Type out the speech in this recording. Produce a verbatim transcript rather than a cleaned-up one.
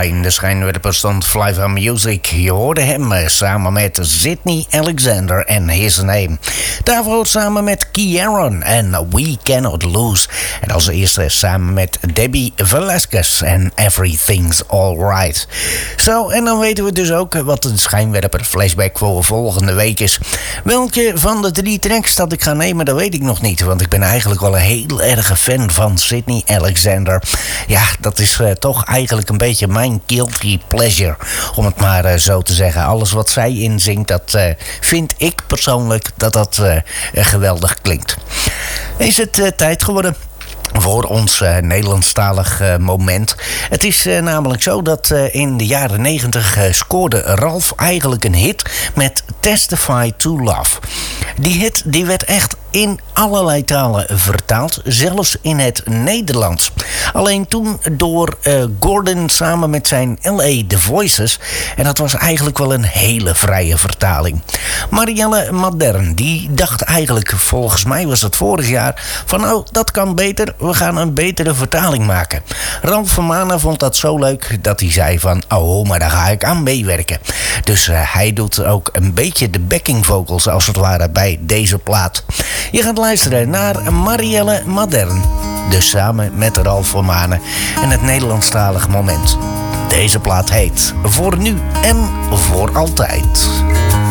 in de schijnwerper stond Fly Van Music. Je hoorde hem uh, samen met Sydney Alexander en His Name. Daarvoor samen met Kieran en We Cannot Lose. En als eerste samen met Debbie Velasquez en Everything's Alright. Zo, en dan weten we dus ook wat een schijnwerper flashback voor volgende week is. Welke van de drie tracks dat ik ga nemen, dat weet ik nog niet. Want ik ben eigenlijk wel een heel erg fan van Sydney Alexander. Ja, dat is uh, toch eigenlijk een beetje mijn guilty pleasure. Om het maar uh, zo te zeggen. Alles wat zij inzingt, dat uh, vind ik persoonlijk dat dat uh, geweldig klinkt. Is het uh, tijd geworden voor ons uh, Nederlandstalig uh, moment. Het is uh, namelijk zo dat uh, in de jaren negentig uh, scoorde Ralf eigenlijk een hit met Testify to Love. Die hit die werd echt in allerlei talen vertaald, zelfs in het Nederlands. Alleen toen door uh, Gordon samen met zijn L A The Voices. En dat was eigenlijk wel een hele vrije vertaling. Marielle Madern, die dacht eigenlijk, volgens mij was het vorig jaar, van nou, dat kan beter, we gaan een betere vertaling maken. Ralf van Manen vond dat zo leuk dat hij zei van, oh, maar daar ga ik aan meewerken. Dus uh, hij doet ook een beetje de backing vocals als het ware bij deze plaat. Je gaat luisteren naar Marielle Madern. Dus samen met Ralf van Manen en het Nederlandstalig moment. Deze plaat heet Voor Nu en Voor Altijd.